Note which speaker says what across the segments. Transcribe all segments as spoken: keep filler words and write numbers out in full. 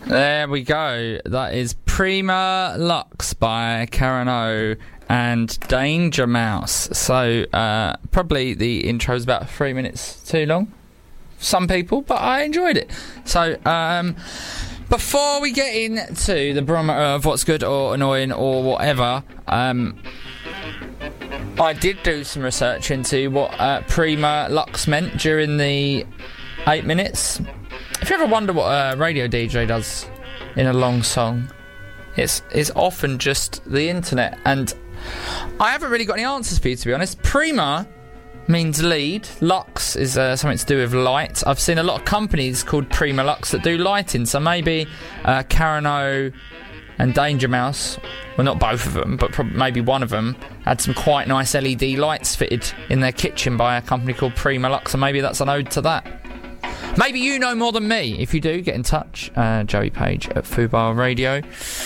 Speaker 1: There we go. That is Prima Lux by Karen O and Danger Mouse. So, uh, probably the intro's about three minutes too long. Some people, but I enjoyed it. So, um, before we get into the barometer of what's good or annoying or whatever, um, I did do some research into what uh, Prima Lux meant during the eight minutes. If you ever wonder what a radio D J does in a long song, it's it's often just the internet. And I haven't really got any answers for you, to be honest. Prima means lead. Lux is uh, something to do with light. I've seen a lot of companies called Prima Lux that do lighting. So maybe uh, Karen O and Danger Mouse, well, not both of them, but probably maybe one of them, had some quite nice L E D lights fitted in their kitchen by a company called Prima Lux, and maybe that's an ode to that. Maybe you know more than me. If you do, get in touch. Uh, Joey Page at Fubar Radio.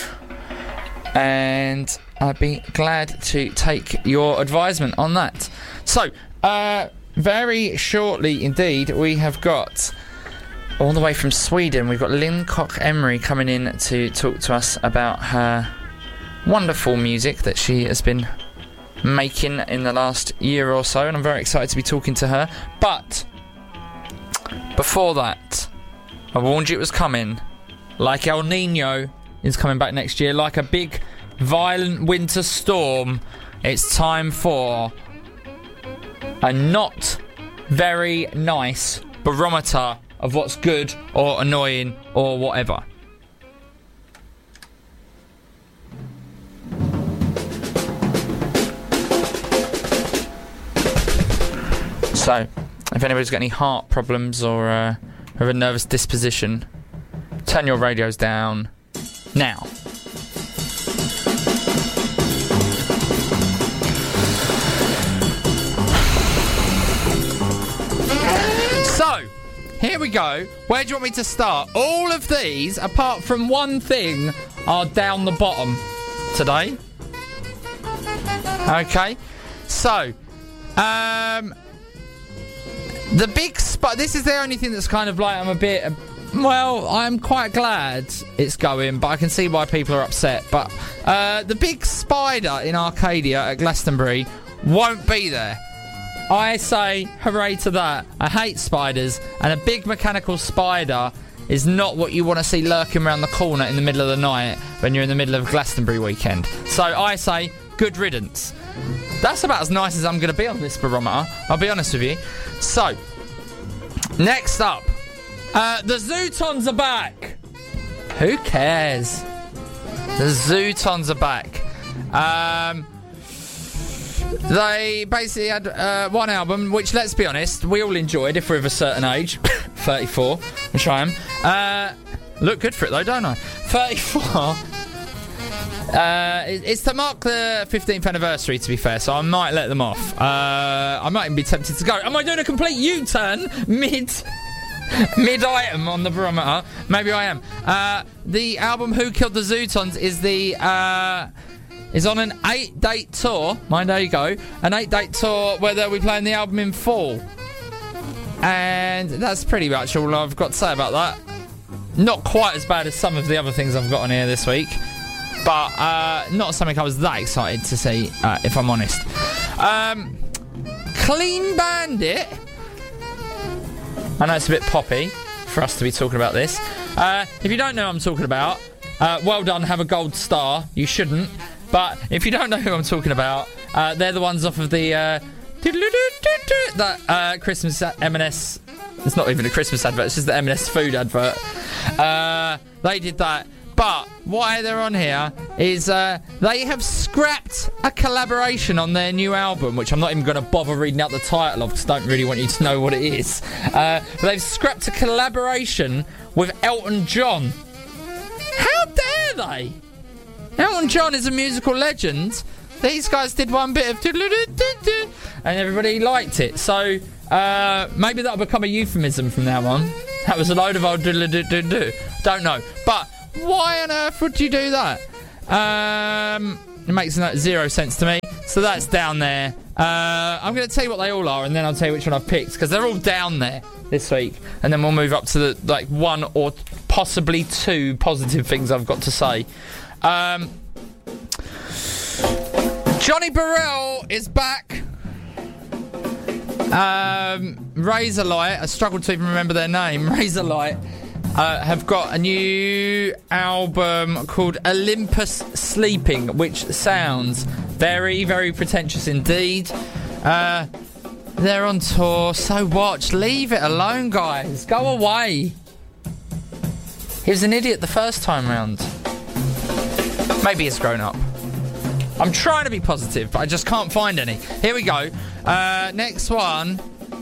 Speaker 1: And I'd be glad to take your advisement on that. So, uh, very shortly indeed, we have got, all the way from Sweden, we've got Lynn Koch-Emery coming in to talk to us about her wonderful music that she has been making in the last year or so. And I'm very excited to be talking to her. But before that, I warned you it was coming. Like El Nino is coming back next year, like a big violent winter storm, it's time for a not very nice barometer of what's good or annoying or whatever. So, if anybody's got any heart problems or uh, have a nervous disposition, turn your radios down now. So, here we go. Where do you want me to start? All of these, apart from one thing, are down the bottom today. Okay. So, um... the big spot. This is the only thing that's kind of like I'm a bit. Well, I'm quite glad it's going, but I can see why people are upset. But uh, the big spider in Arcadia at Glastonbury won't be there. I say hooray to that. I hate spiders, and a big mechanical spider is not what you want to see lurking around the corner in the middle of the night when you're in the middle of Glastonbury weekend. So I say good riddance. That's about as nice as I'm going to be on this barometer, I'll be honest with you. So, next up, uh, the Zootons are back. Who cares? The Zootons are back. Um, they basically had uh, one album, which, let's be honest, we all enjoyed if we're of a certain age. thirty-four, which I am. Uh, look good for it, though, don't I? thirty-four. Uh, it's to mark the fifteenth anniversary, to be fair, so I might let them off. Uh, I might even be tempted to go. Am I doing a complete U-turn mid mid-item on the barometer? Maybe I am. Uh, the album Who Killed the Zootons is the uh, is on an eight-date tour. Mind how you go. An eight-date tour where they'll be playing the album in full. And that's pretty much all I've got to say about that. Not quite as bad as some of the other things I've got on here this week. But uh, not something I was that excited to see, uh, if I'm honest. Um, Clean Bandit. I know it's a bit poppy for us to be talking about this. Uh, if you don't know what I'm talking about, uh, well done, have a gold star. You shouldn't. But if you don't know who I'm talking about, uh, they're the ones off of the uh, that uh, Christmas M and S. It's not even a Christmas advert, it's just the M and S food advert. Uh, they did that. But why they're on here is uh, they have scrapped a collaboration on their new album, which I'm not even going to bother reading out the title of because I don't really want you to know what it is. Uh, but they've scrapped a collaboration with Elton John. How dare they? Elton John is a musical legend. These guys did one bit of and everybody liked it. So uh, maybe that'll become a euphemism from now on. That was a load of old do-do-do-do-do. Don't know. But why on earth would you do that? Um, it makes no, zero sense to me. So that's down there. Uh, I'm going to tell you what they all are, and then I'll tell you which one I've picked, because they're all down there. this week, and then we'll move up to the like one or possibly two positive things I've got to say. Um, Johnny Burrell is back. Um, Razorlight, I struggled to even remember their name. Razorlight uh, have got a new album called Olympus Sleeping, which sounds very, very pretentious indeed. Uh, they're on tour, so watch. Leave it alone, guys. Go away. He was an idiot the first time round. Maybe he's grown up. I'm trying to be positive, but I just can't find any. Here we go. Uh, next one.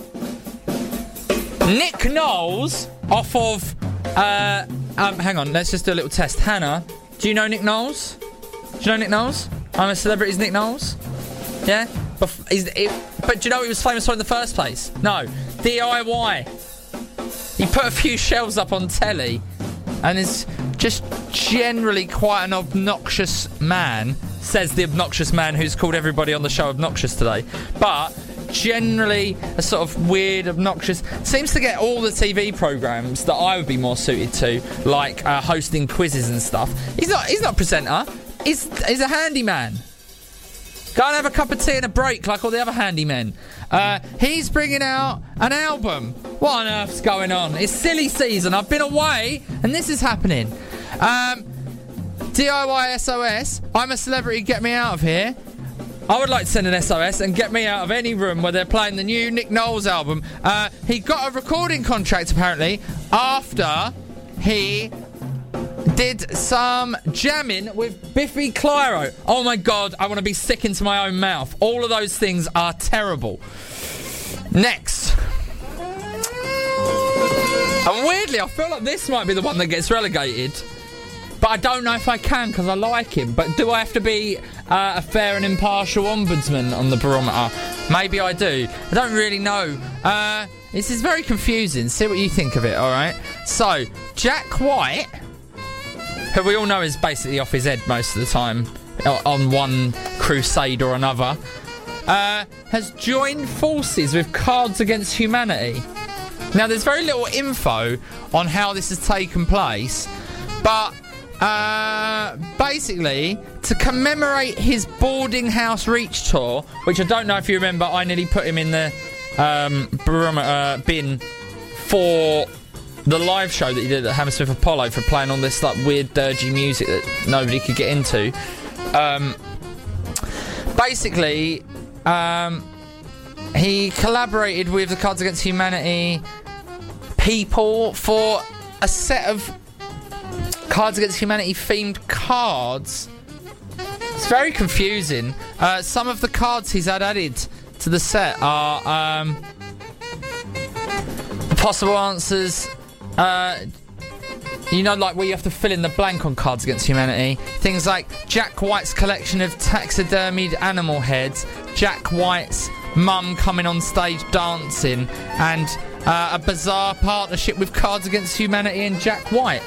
Speaker 1: Nick Knowles off of... Uh, um, hang on, let's just do a little test. Hannah, do you know Nick Knowles? Do you know Nick Knowles? I'm a Celebrity's Nick Knowles? Yeah? But, is it, but do you know what he was famous for in the first place? No. D I Y. He put a few shelves up on telly and is just generally quite an obnoxious man. Says the obnoxious man who's called everybody on the show obnoxious today. But generally a sort of weird, obnoxious... Seems to get all the T V programmes that I would be more suited to, like uh, hosting quizzes and stuff. He's not He's not a presenter. He's, he's a handyman. Go and have a cup of tea and a break like all the other handymen. Uh, he's bringing out an album. What on earth's going on? It's silly season. I've been away and this is happening. Um... D I Y S O S, I'm a Celebrity, get me out of here. I would like to send an S O S and get me out of any room where they're playing the new Nick Knowles album. Uh, he got a recording contract, apparently, after he did some jamming with Biffy Clyro. Oh, my God, I want to be sick into my own mouth. All of those things are terrible. Next. And weirdly, I feel like this might be the one that gets relegated. But I don't know if I can because I like him. But do I have to be uh, a fair and impartial ombudsman on the barometer? Maybe I do. I don't really know. Uh, this is very confusing. See what you think of it, all right? So, Jack White, who we all know is basically off his head most of the time, on one crusade or another, uh, has joined forces with Cards Against Humanity. Now, there's very little info on how this has taken place, but... Uh, basically, to commemorate his Boarding House Reach tour, which I don't know if you remember, I nearly put him in the um, barometer uh, bin for the live show that he did at Hammersmith Apollo for playing all this like weird, dirgy music that nobody could get into. Um, basically, um, he collaborated with the Cards Against Humanity people for a set of Cards Against Humanity themed cards. It's very confusing. Uh, some of the cards he's had added to the set are um, possible answers. Uh, you know, like where you have to fill in the blank on Cards Against Humanity. Things like Jack White's collection of taxidermied animal heads, Jack White's mum coming on stage dancing, and uh, a bizarre partnership with Cards Against Humanity and Jack White.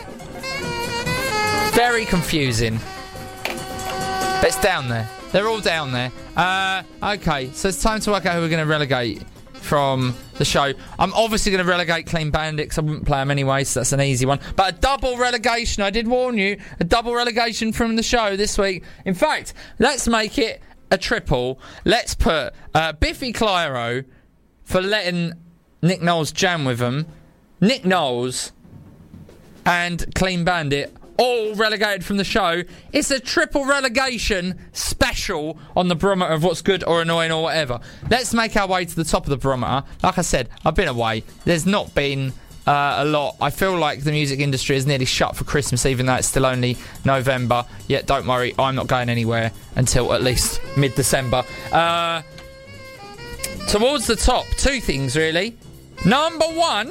Speaker 1: Very confusing. But it's down there. They're all down there. Uh, okay, so it's time to work out who we're going to relegate from the show. I'm obviously going to relegate Clean Bandit because I wouldn't play them anyway, so that's an easy one. But a double relegation, I did warn you, a double relegation from the show this week. In fact, let's make it a triple. Let's put uh, Biffy Clyro for letting Nick Knowles jam with them, Nick Knowles and Clean Bandit all relegated from the show. It's a triple relegation special on the barometer of what's good or annoying or whatever. Let's make our way to the top of the barometer. Like I said, I've been away. There's not been uh, a lot. I feel like the music industry is nearly shut for Christmas, even though it's still only November. Yet don't worry, I'm not going anywhere until at least mid-December. Uh, towards the top, two things really. Number one,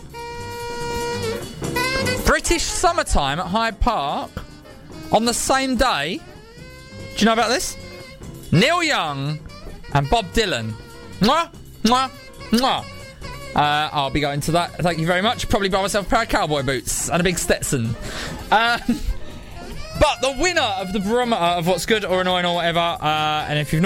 Speaker 1: British Summertime at Hyde Park on the same day. Do you know about this? Neil Young and Bob Dylan. Mwah, mwah, mwah. Uh, I'll be going to that. Thank you very much. Probably buy myself a pair of cowboy boots and a big Stetson. Uh, but the winner of the barometer of what's good or annoying or whatever, uh, and if you've not